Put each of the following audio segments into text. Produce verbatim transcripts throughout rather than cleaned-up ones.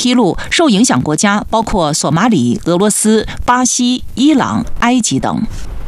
披露，受影响国家包括索马里、俄罗斯、巴西、伊朗、埃及等。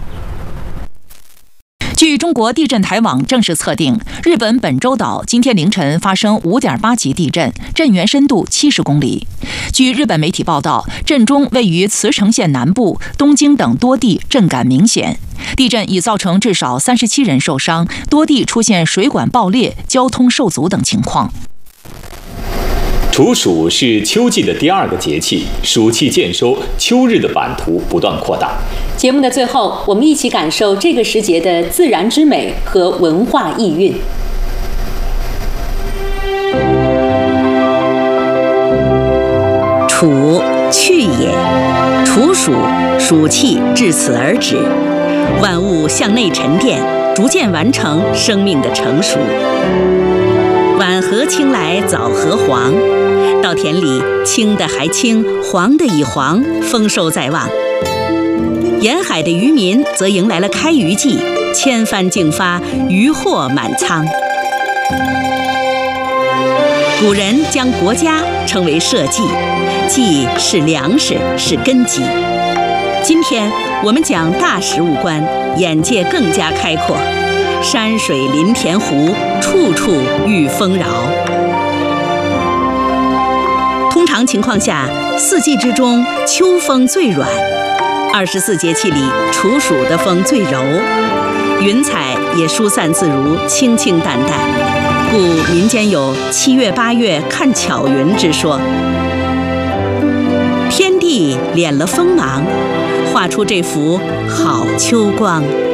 据中国地震台网正式测定，日本本州岛今天凌晨发生 五点八 级地震，震源深度七十公里。据日本媒体报道，震中位于茨城县南部、东京等多地震感明显。地震已造成至少三十七人受伤，多地出现水管爆裂、交通受阻等情况。 处暑是秋季的第二个节气，暑气渐收，秋日的版图不断扩大。 节目的最后，我们一起感受这个时节的自然之美和文化意蕴。 处，去也。处暑，暑气至此而止，万物向内沉淀，逐渐完成生命的成熟。晚荷青来早荷黄，稻田里青的还青，黄的已黄，丰收在望。沿海的渔民则迎来了开渔季，千帆竞发，渔获满仓。古人将国家称为社稷，稷是粮食，是根基。今天我们讲大食物观，眼界更加开阔，山水林田湖，处处遇丰饶。通常情况下，四季之中，秋风最软，二十四节气里，处暑的风最柔，云彩也疏散自如，清清淡淡，故民间有七月八月看巧云之说。天地敛了锋芒，画出这幅好秋光。